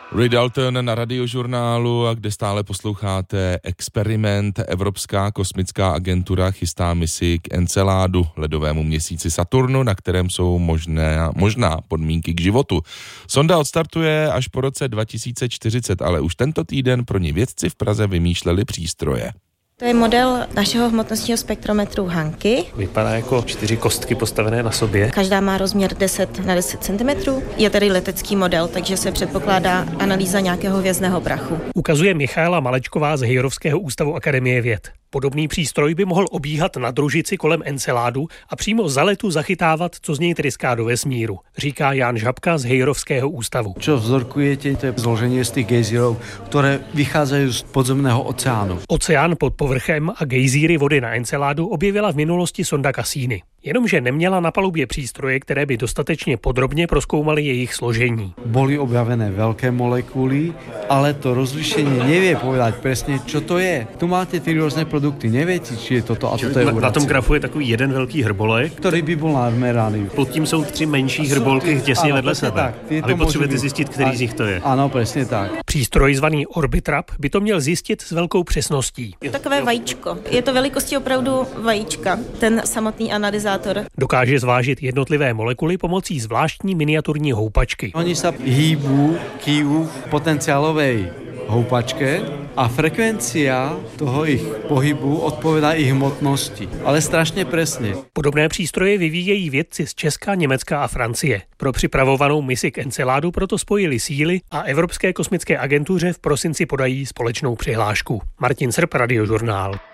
Ray Dalton na Radiožurnálu, a kde stále posloucháte Experiment. Evropská kosmická agentura chystá misi k Enceládu, ledovému měsíci Saturnu, na kterém jsou možná podmínky k životu. Sonda odstartuje až po roce 2040, ale už tento týden pro ní vědci v Praze vymýšleli přístroje. To je model našeho hmotnostního spektrometru Hanky. Vypadá jako 4 kostky postavené na sobě. Každá má rozměr 10 na 10 cm. Je tady letecký model, takže se předpokládá analýza nějakého hvězdného prachu. Ukazuje Michaela Malečková z Hejrovského ústavu Akademie věd. Podobný přístroj by mohl obíhat na družici kolem Enceládu a přímo za letu zachytávat, co z něj tryská do vesmíru, říká Jan Žabka z Hejrovského ústavu. Čo vzorkujete, to je zloženie z tých gejzírov, ktoré vychádzajú z podzemného oceánu. Oceán pod povrchem a gejzíry vody na Enceládu objevila v minulosti sonda Cassini. Jenomže neměla na palubě přístroje, které by dostatečně podrobně prozkoumaly jejich složení. Boli objavené veľké molekuly, ale to rozlišenie nevie povedať presne, čo to je. Tu máte 3 rôzne produkty, neviete, či je toto a toto je uracil. Na tom grafu je takový jeden velký hrbolek, ktorý by bol nameraný. Pod tím jsou 3 menší hrbolky těsně vedle sebe. A vy potřebujete zjistit, který z nich to je. Ano, presne tak. Přístroj zvaný Orbitrap by to měl zjistit s velkou přesností. Takové vajíčko. Je to velikosti opravdu vajíčka, ten samotný analyzátor. Dokáže zvážit jednotlivé molekuly pomocí zvláštní miniaturní houpačky. Oni sa hýbu, kývu v potenciálovej houpačke a frekvencia toho ich pohybu odpovedá ich hmotnosti, ale strašně presne. Podobné přístroje vyvíjejí vědci z Česka, Německa a Francie. Pro připravovanou misi k Enceládu proto spojili síly a Evropské kosmické agentuře v prosinci podají společnou přihlášku. Martin Srb, Radiožurnál.